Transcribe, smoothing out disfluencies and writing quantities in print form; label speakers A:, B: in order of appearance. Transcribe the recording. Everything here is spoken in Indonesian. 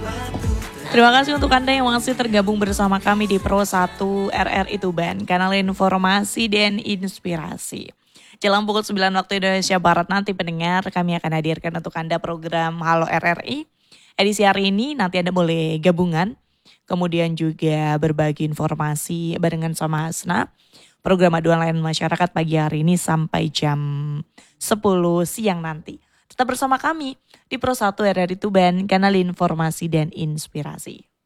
A: Terima kasih untuk Anda yang masih tergabung bersama kami di Pro 1 RRI Tuban, kanal informasi dan inspirasi. Jelang pukul 9 waktu Indonesia Barat nanti pendengar, kami akan hadirkan untuk Anda program Halo RRI. Edisi hari ini nanti Anda boleh gabungan, kemudian juga berbagi informasi barengan sama Hasna. Program aduan layanan masyarakat pagi hari ini sampai jam 10 siang nanti. Tetap bersama kami di Pro 1 RRI Tuban, kanal informasi dan inspirasi.